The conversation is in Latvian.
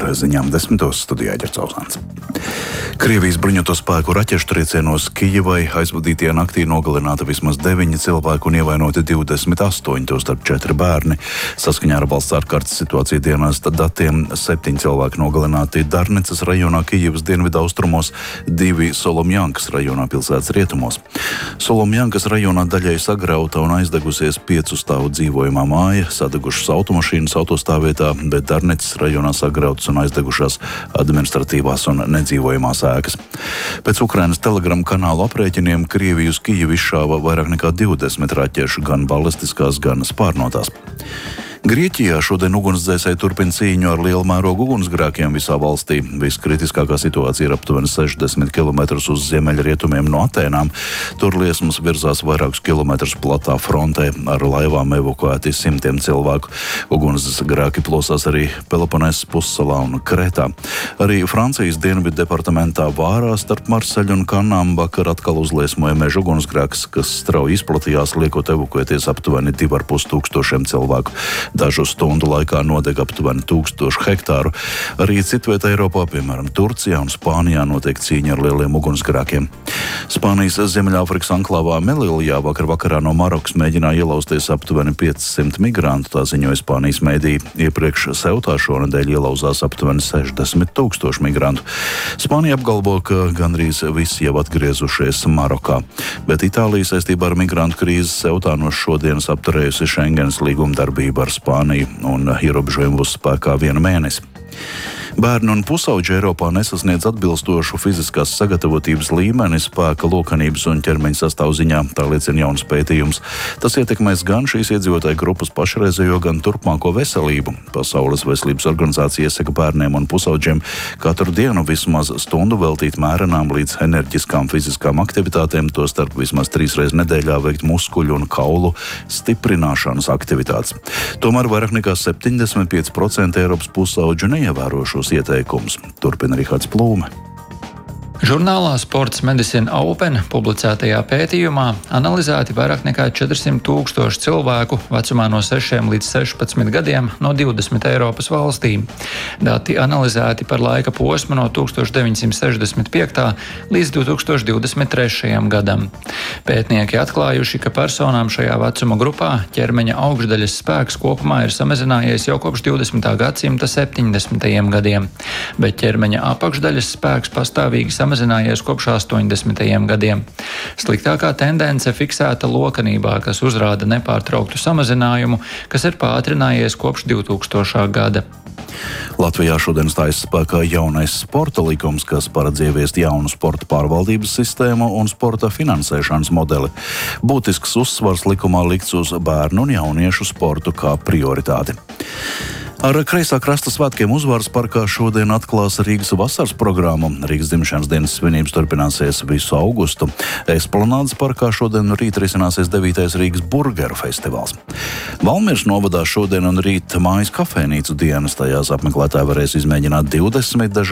ar ziņām 10. studijā Ģercauzāns. Krievijas bruņoto spēku raķešu triecienos Kijevai aizvadītajā naktī nogalināti vismaz 9 cilvēki un ievainoti 28, tostarp 4 bērni. Saskaņā ar valsts ārkārtas situāciju dienesta datiem 7 cilvēki nogalināti Darnicas rajonā Kijevas dienvidu austrumos, 2 Solomjankas rajonā pilsētas rietumos. Solomjankas rajonā daļai sagrauta un aizdegusies 5 stāvu dzīvojamā māja, sadegušas automašīnas autostāvvietā, bet Darnicas rajonā sagrautas un aizdegušās administratīvās un nedzīvojamās ēkas. Pēc Ukrainas telegramu kanālu aprēķiniem Krievija uz Kijevu izšāva vairāk nekā 20 raķešu, gan balistiskās, gan spārnotās. Grieķijā šodien ugunsdzēsēji turpina cīņu ar lielu mērogu ugunsgrēkiem visā valstī. Viskritiskākā situācija ir aptuveni 60 km uz ziemeļrietumiem no Atēnām. Tur liesmas virzās vairākus kilometrus platā frontē, ar laivām evakuēti simtiem cilvēku. Ugunsgrēki plosās arī Peloponesas pussalā un Kretā. Arī Francijas dienvidu departamentā Vārā starp Marseļu un Kanām vakar atkal uzliesmoja meža ugunsgrēks, kas strauji izplatījās, liekot evakuēties aptuveni 2500 cilvēku. Dažu stundu laikā nodeg aptuveni 1000 hektāru. Arī citvietā Eiropā, piemēram, Turcijā un Spānijā, notiek cīņa ar lieliem ugunsgrēkiem. Spānijas Ziemeļāfrikas anklāvā Melilijā vakarā no Marokas mēģināja ielauzties aptuveni 500 migrantu, tā ziņoja Spānijas mēdī. Iepriekš Seutā šonedēļ ielauzās aptuveni 60 000 migrantu. Spānija apgalvo, ka gandrīz visi jau atgriezušies Marokā, bet Itālija saistībā ar migrantu krīzi Seutā no šodienas apturējusi Schengenas līguma darbību ar Spāniju un ierobežojumi būs spēkā 1 mēnesi. Bērni un pusauģi Eiropā nesasniedz atbilstošu fiziskās sagatavotības līmeni spēka, lokanības un ķermeņa sastāvziņā, tā liecina jauns pētījums. Tas ietekmēs gan šīs iedzīvotāju grupas pašreizējo, gan turpmāko veselību. Pasaules veselības organizācija iesaka bērniem un pusauģiem katru dienu vismaz stundu veltīt mērenām līdz enerģiskām fiziskām aktivitātēm, tostarp vismaz 3 reizes nedēļā veikt muskuļu un kaulu stiprināšanas aktivitātes. Tomēr vairāk nekā 75% Eiropas pusauģu neievēro šos ieteikumus. Turpina Rihards Plūme. Žurnālā Sports Medicine Open publicētajā pētījumā analizēti vairāk nekā 400 000 cilvēku vecumā no 6 līdz 16 gadiem no 20 Eiropas valstīm. Dati analizēti par laika posmu no 1965. līdz 2023. gadam. Pētnieki atklājuši, ka personām šajā vecuma grupā ķermeņa augšdaļas spēks kopumā ir samazinājies jau kopš 20. gadsimta 70. gadiem, bet ķermeņa apakšdaļas spēks pastāvīgi samazinājies kopš 80. gadiem. Sliktākā tendence fiksēta lokanībā, kas uzrāda nepārtrauktu samazinājumu, kas ir pātrinājies kopš 2000. gada. Latvijā šodien stājas spēkā jaunais sporta likums, kas paredz ieviest jaunu sporta pārvaldības sistēmu un sporta finansēšanas modeli. Būtisks uzsvars likumā likts uz bērnu un jauniešu sportu kā prioritāti. Ar kreisā krasta svētkiem Uzvaras parkā šodien atklās Rīgas vasaras programmu. Rīgas dzimšanas dienas svinības turpināsies visu augustu. Esplanādes parkā šodien un rīt risināsies 9. Rīgas burgeru festivāls. Valmieras novadā šodien un rīt mājas kafejnīcu dienas. Tajās apmeklētāji varēs izmēģināt 20 dažādas